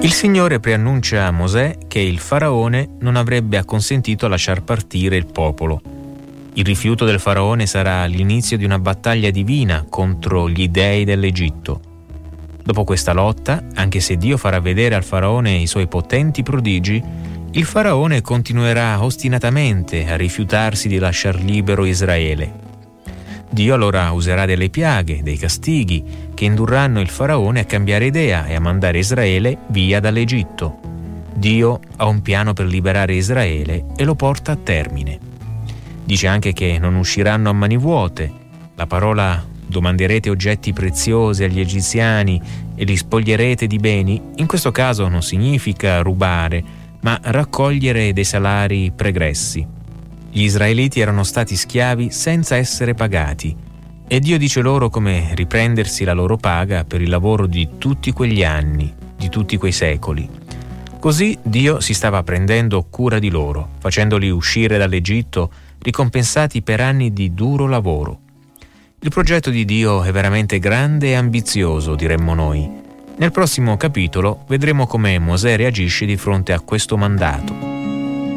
Il Signore preannuncia a Mosè che il faraone non avrebbe acconsentito a lasciar partire il popolo. Il rifiuto del faraone sarà l'inizio di una battaglia divina contro gli dei dell'Egitto. Dopo questa lotta, anche se Dio farà vedere al faraone i suoi potenti prodigi, il faraone continuerà ostinatamente a rifiutarsi di lasciar libero Israele. Dio allora userà delle piaghe, dei castighi, che indurranno il faraone a cambiare idea e a mandare Israele via dall'Egitto. Dio ha un piano per liberare Israele e lo porta a termine. Dice anche che non usciranno a mani vuote. La parola «domanderete oggetti preziosi agli egiziani e li spoglierete di beni» in questo caso non significa rubare, ma raccogliere dei salari pregressi. Gli israeliti erano stati schiavi senza essere pagati e Dio dice loro come riprendersi la loro paga per il lavoro di tutti quegli anni, di tutti quei secoli. Così Dio si stava prendendo cura di loro, facendoli uscire dall'Egitto, ricompensati per anni di duro lavoro. Il progetto di Dio è veramente grande e ambizioso, diremmo noi. Nel prossimo capitolo vedremo come Mosè reagisce di fronte a questo mandato.